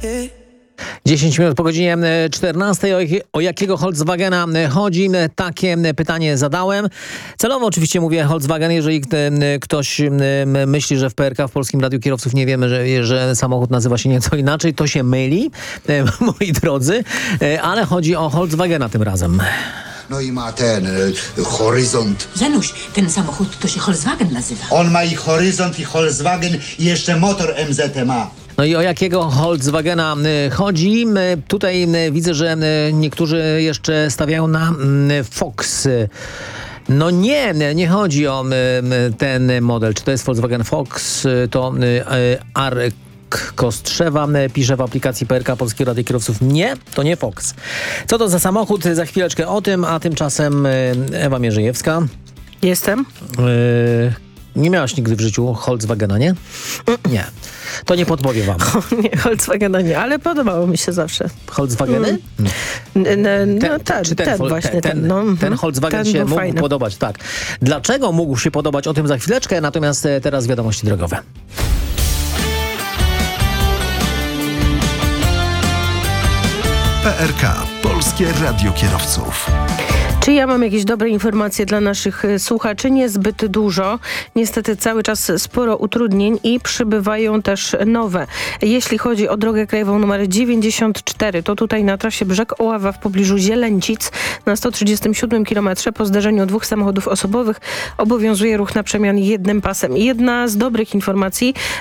10 minut po godzinie 14. O jakiego Volkswagena chodzi? Takie pytanie zadałem. Celowo oczywiście mówię Volkswagen, jeżeli ktoś myśli, że w PRK, w Polskim Radiu Kierowców, nie wiemy, że samochód nazywa się nieco inaczej, to się myli, moi drodzy, ale chodzi o Volkswagena tym razem. No i ma ten horyzont. Janusz, ten samochód to się Volkswagen nazywa. On ma i horyzont, i Volkswagen, i jeszcze motor MZ ma. No i o jakiego Volkswagena chodzi? Tutaj widzę, że niektórzy jeszcze stawiają na Fox. No nie chodzi o ten model. Czy to jest Volkswagen Fox? To Arek Kostrzewa pisze w aplikacji PRK Polskiego Radia Kierowców. Nie, to nie Fox. Co to za samochód? Za chwileczkę o tym, a tymczasem Ewa Mierzejewska. Jestem. Nie miałaś nigdy w życiu Volkswagena, nie? Nie. To nie podpowiem wam. Nie, Volkswagena nie, ale podobało mi się zawsze. Volkswageny? Ten Volkswagen się mógł fajny. podobać, tak. Dlaczego mógł się podobać? O tym za chwileczkę, natomiast teraz wiadomości drogowe. PRK, Polskie Radio Kierowców. Czy ja mam jakieś dobre informacje dla naszych słuchaczy? Niezbyt dużo. Niestety cały czas sporo utrudnień i przybywają też nowe. Jeśli chodzi o drogę krajową numer 94, to tutaj na trasie Brzeg Oława w pobliżu Zielęcic na 137 km po zdarzeniu dwóch samochodów osobowych obowiązuje ruch na przemian jednym pasem. Jedna z dobrych informacji